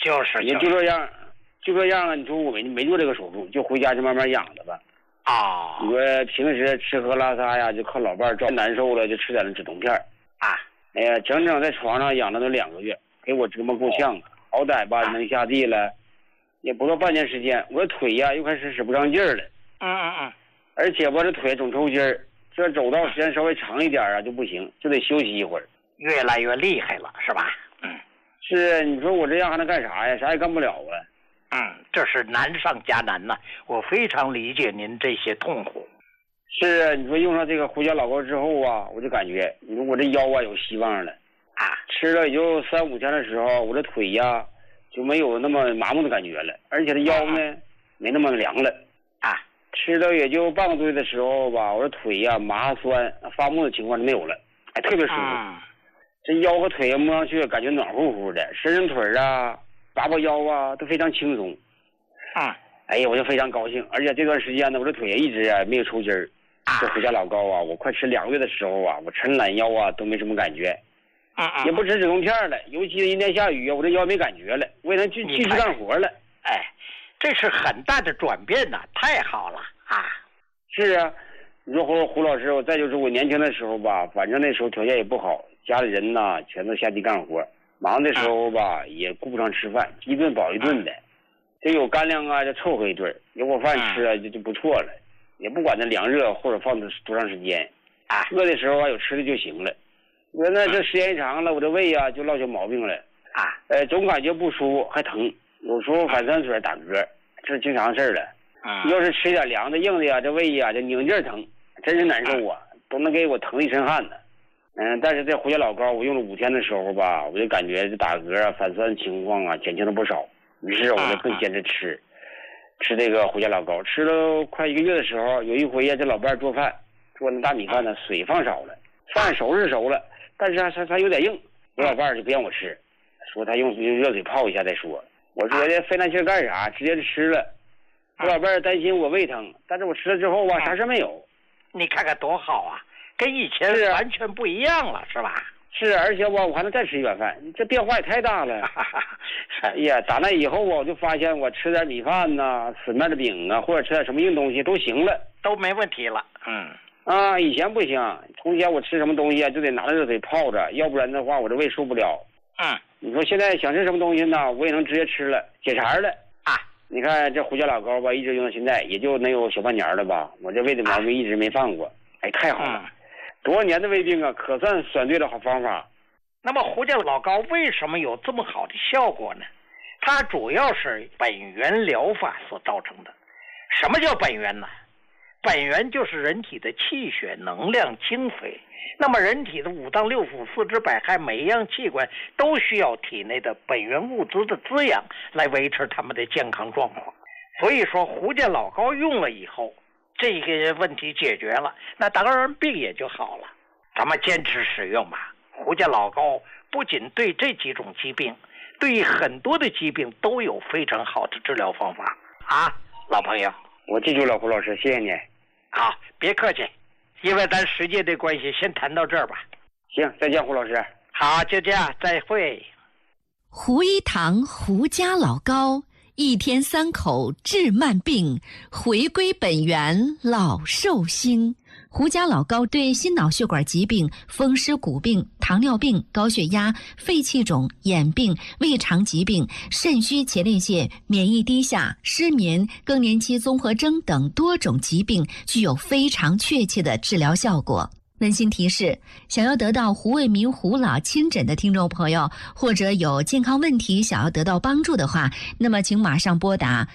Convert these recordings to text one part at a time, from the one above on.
也就这样，啊。你说我没做这个手术，就回家就慢慢养着吧。 啊， 你说平时吃喝拉撒呀，就靠老伴儿照，难受了就吃点那止痛片啊。 哎呀，整整在床上养了都2个月，给我折磨够呛。好歹吧能下地了，也不到半年时间，我的腿呀又开始使不上劲儿了。而且我这腿总抽筋儿，这走道时间稍微长一点啊就不行，就得休息一会儿。 越来越厉害了，是吧？ 是，你说我这样还能干啥呀？啥也干不了啊。 这是难上加难呐，我非常理解您这些痛苦。 是啊，你说用上这个胡椒老膏之后啊，我就感觉，你说我这腰啊有希望了啊。 吃了也就3、5天的时候，我这腿呀就没有那么麻木的感觉了，而且这腰呢没那么凉了啊。 吃了也就半个多月的时候吧，我这腿呀麻酸发木的情况就没有了，特别舒服。这腰和腿摸上去感觉暖乎乎的，伸伸腿啊，拔拔腰啊，都非常轻松。哎呀，我就非常高兴，而且这段时间呢，我这腿也一直没有抽筋儿。这胡椒老膏啊，我快吃2个月的时候啊，我抻懒腰啊都没什么感觉。也不吃止痛片了，尤其是阴天下雨啊，我这腰没感觉了，我也能继续干活了。 这是很大的转变呐，太好了啊！ 是啊，你说胡老师，再就是我年轻的时候吧，反正那时候条件也不好，家里人呐全都下地干活，忙的时候吧也顾不上吃饭，一顿饱一顿的，这有干粮啊就凑合一顿，有口饭吃啊就不错了，也不管它凉热或者放多长时间，饿的时候啊有吃的就行了。我说那这时间一长了，我这胃啊就落下毛病了总感觉不舒服还疼，有时候反酸水打嗝，这是经常事儿了。要是吃点凉的硬的呀，这胃呀就拧劲疼，真是难受啊，都能给我疼一身汗呢。但是这胡椒老膏我用了5天的时候吧，我就感觉这打嗝啊反酸情况啊减轻了不少，于是我就更坚持吃这个胡椒老膏。吃了快1个月的时候，有一回呀这老伴做饭，做那大米饭呢水放少了，饭熟是熟了，但是它有点硬，我老伴就不让我吃，说他用热水泡一下再说。我说这费那劲干啥，直接就吃了。我老伴儿担心我胃疼，但是我吃了之后吧啥事没有。 你看看多好啊，跟以前完全不一样了，是吧？ 是，而且我还能再吃1碗饭，这变化也太大了。哎呀，打那以后我就发现我吃点米饭呐、死面的饼啊，或者吃点什么硬东西都行了， 都没问题了。 以前不行，从前我吃什么东西啊就得拿着热水泡着，要不然的话我这胃受不了。你说现在想吃什么东西呢，我也能直接吃了，解馋了。你看这胡椒老膏吧，一直用到现在，也就能有小半年了吧。我这胃的毛病一直没犯过，太好了！多少年的胃病啊，可算选对了好方法。 那么胡椒老膏为什么有这么好的效果呢？它主要是本源疗法所造成的。什么叫本源呢？本源就是人体的气血、能量、精髓。那么人体的5脏6腑、4肢百骸，每一样器官都需要体内的本源物质的滋养来维持他们的健康状况。所以说胡椒老膏用了以后，这个问题解决了，那当然病也就好了。咱们坚持使用吧。胡椒老膏不仅对这几种疾病，对于很多的疾病都有非常好的治疗方法老朋友。 我记住了，胡老师，谢谢你。 好，别客气，因为咱时间的关系，先谈到这儿吧。 行，再见，胡老师。 好，就这样，再会。 胡一堂胡家老膏，1天3口治慢病，回归本源老寿星。胡家老膏对心脑血管疾病、风湿骨病、糖尿病、高血压、肺气肿、眼病、胃肠疾病、肾虚前列腺、免疫低下、失眠、更年期综合征等多种疾病具有非常确切的治疗效果。温馨提示：想要得到胡卫民胡老亲诊的听众朋友，或者有健康问题想要得到帮助的话，那么请马上拨打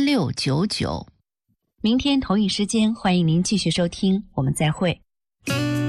400-156-3699，400-156-3699。明天同一时间，欢迎您继续收听，我们再会。